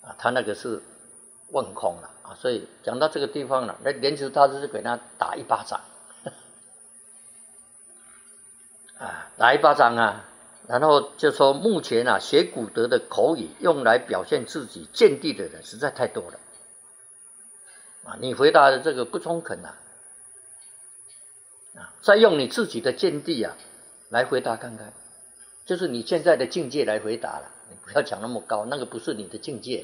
他那个是问空了啊。所以讲到这个地方了，那莲池大师就给他打一巴掌，打一巴掌啊。然后就说目前学古德的口语用来表现自己见地的人实在太多了你回答的这个不中肯再用你自己的见地来回答看看，就是你现在的境界来回答了，你不要讲那么高，那个不是你的境界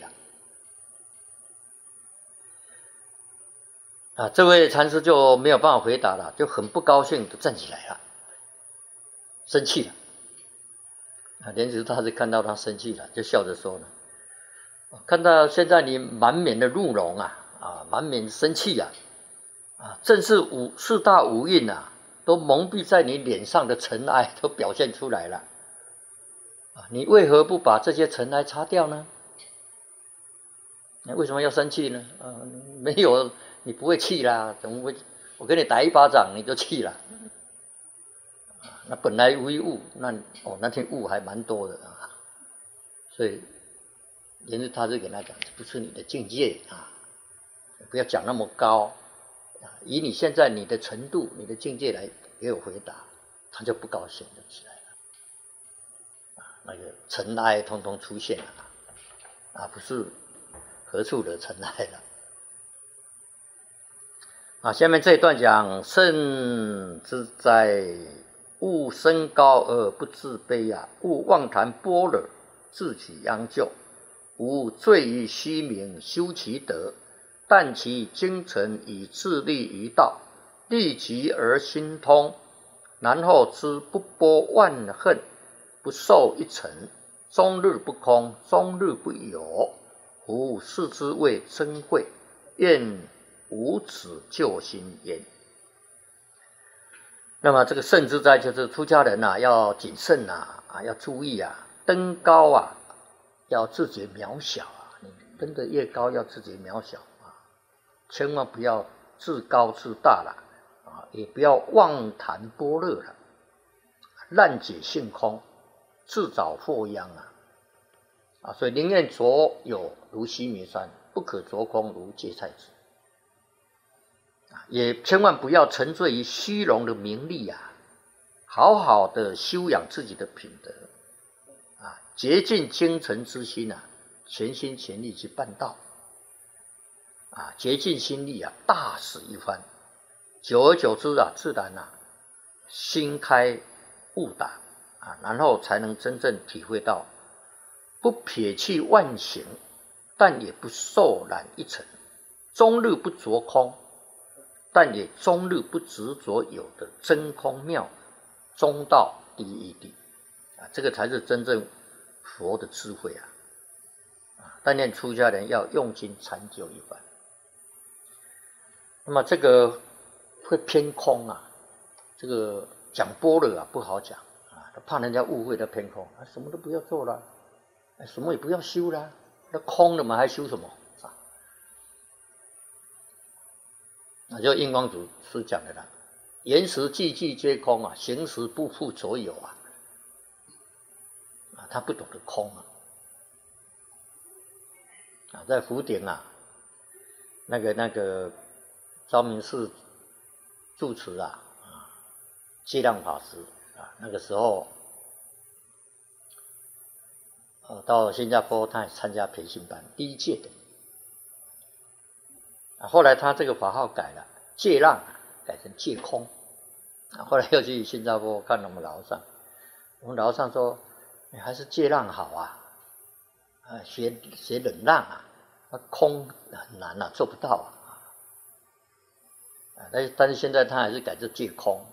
了这位禅师就没有办法回答了，就很不高兴的站起来了，生气了莲池大师看到他生气了，就笑着说呢，看到现在你满面的怒容满面生气正是四大五蕴都蒙蔽在你脸上的尘埃都表现出来了你为何不把这些尘埃擦掉呢？你为什么要生气呢？没有，你不会气啦，怎么会？我给你打一巴掌你就气了那本来无一物，那天物还蛮多的所以莲池大师给他讲，这不是你的境界不要讲那么高以你现在你的程度、你的境界来给我回答，他就不高兴了起来了那个尘埃通通出现了不是何处的尘埃了下面这一段讲圣之哉，勿升高而不自卑勿妄谈般若，自取殃咎。吾醉于虚名，修其德，但其精诚以自立于道，立即而心通，然后知不波万恨，不受一尘，终日不空，终日不有。吾视之谓珍贵，愿无此救心焉。那么这个圣之哉，就是出家人要谨慎要注意登高要自觉渺小你登得越高要自觉渺小千万不要自高自大了也不要妄谈般若了，滥解性空，自找祸殃所以宁愿着有如须弥山，不可着空如芥菜籽也千万不要沉醉于虚荣的名利好好的修养自己的品德竭尽精诚之心全心全力去办道竭尽心力大使一番，久而久之自然心开悟达然后才能真正体会到不撇弃万行，但也不受染一尘，终日不着空，但也终日不执着有的真空妙中道第一义这个才是真正佛的智慧但愿出家人要用心参究一番。那么这个会偏空这个讲般若不好讲怕人家误会的偏空什么都不要做了什么也不要修了那空了嘛还修什么就印光祖师讲的言实句句皆空行识不复所有他不懂得空在福鼎那个昭明寺住持戒量法师那个时候到新加坡他也参加培训班第一届的后来他这个法号改了，戒让改成戒空后来又去新加坡看我们老和尚，我们老和尚说你还是戒让好学忍让空很难做不到但是现在他还是改成戒空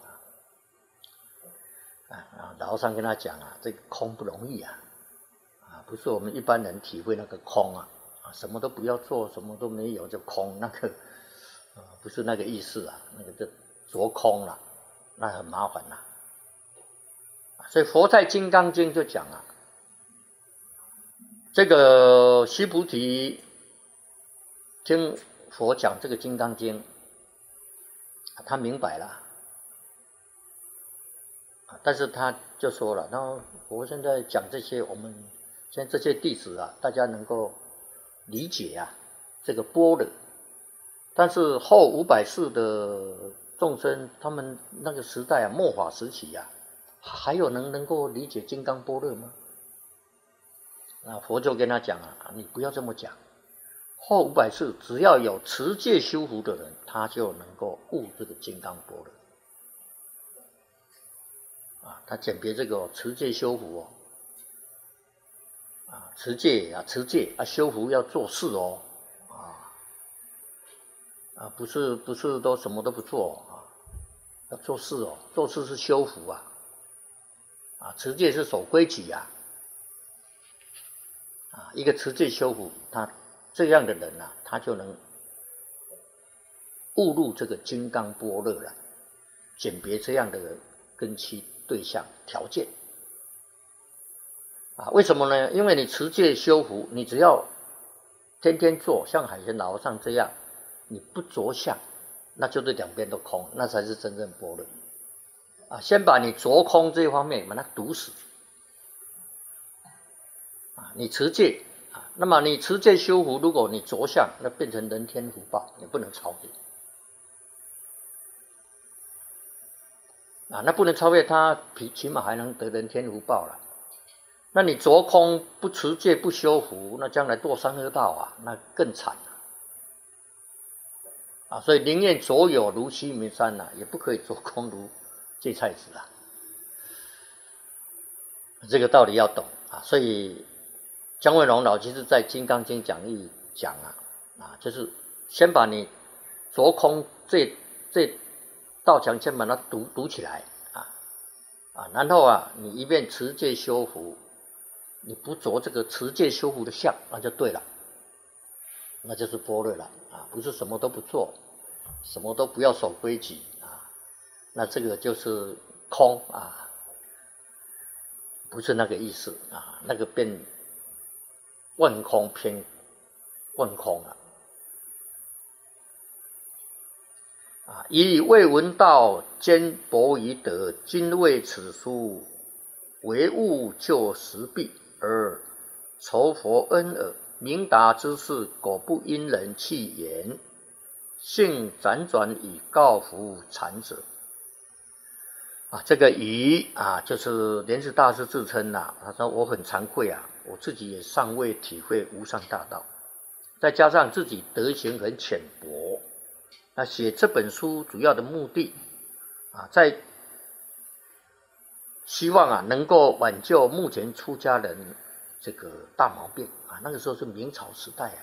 老和尚跟他讲这个空不容易不是我们一般人体会那个空什么都不要做，什么都没有就空，那个不是那个意思那个就着空了，那很麻烦所以佛在《金刚经》就讲这个须菩提听佛讲这个《金刚经》他明白了但是他就说了，然后我现在讲这些，我们现在这些弟子大家能够理解啊这个般若，但是后500世的众生，他们那个时代啊，末法时期啊，还有能够理解金刚般若吗？佛就跟他讲啊，你不要这么讲。后500世，只要有持戒修福的人，他就能够悟这个金刚般若。他简别这个持戒修福持戒修福要做事不是都什么都不做要做事做事是修福持戒是守规矩一个持戒修福，他这样的人他就能悟入这个金刚般若了，简别这样的根器对象条件为什么呢？因为你持戒修福，你只要天天做，像海贤老和尚这样，你不着相，那就是两边都空，那才是真正般若先把你着空这一方面把它堵死你持戒那么你持戒修福，如果你着相，那变成人天福报，你不能超越那不能超越他，起码还能得人天福报了。那你着空不持戒不修福，那将来堕三恶道那更惨所以宁愿着有如须弥山也不可以着空如芥菜子这个道理要懂所以姜文龙老居士在《金刚经》讲义讲就是先把你着空这道墙先把它堵起来然后你一边持戒修福，你不着这个持戒修福的相，那就对了，那就是般若了不是什么都不做，什么都不要守规矩那这个就是空不是那个意思那个变万空偏万空以未闻道，坚薄于德，今为此书，唯物就实弊，而酬佛恩耳。明达之事，果不因人弃言，性辗转以告服禅者。这个以就是莲池大师自称他说我很惭愧我自己也尚未体会无上大道，再加上自己德行很浅薄。那写这本书主要的目的在希望能够挽救目前出家人这个大毛病那个时候是明朝时代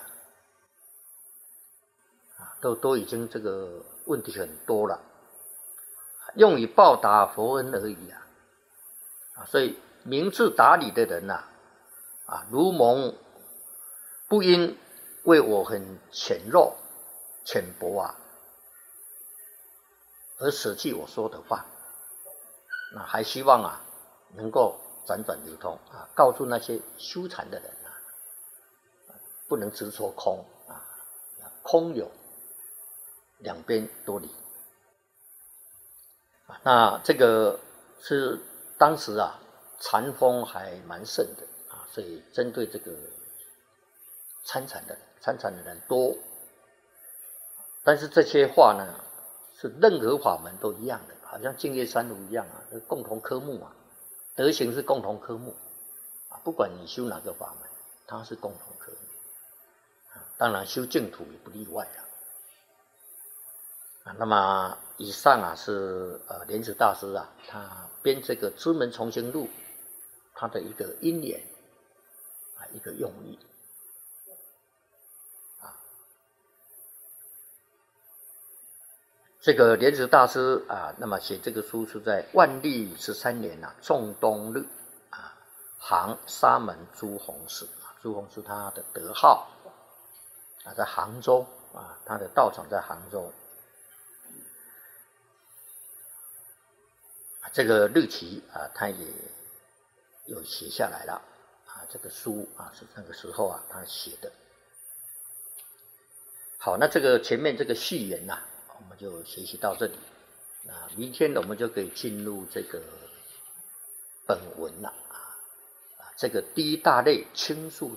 都已经这个问题很多了，用以报答佛恩而已所以明智达理的人如蒙不因为我很浅弱浅薄而舍弃我说的话，那还希望能够辗转流通告诉那些修禅的人不能执着空空有两边多理那这个是当时禅风还蛮盛的所以针对这个参禅的人多，但是这些话呢是任何法门都一样的，好像净业三如一样共同科目德行是共同科目不管你修哪个法门，它是共同科目当然修净土也不例外那么以上是莲池大师他编这个《知门重行录》他的一个因缘一个用意这个莲池大师那么写这个书是在万历13年仲冬日杭沙门朱洪寺朱洪是他的德号在杭州他的道场在杭州这个日期他也有写下来了这个书是那个时候他写的。好，那这个前面这个序言我们就学习到这里明天我们就可以进入这个本文了这个第一大类倾诉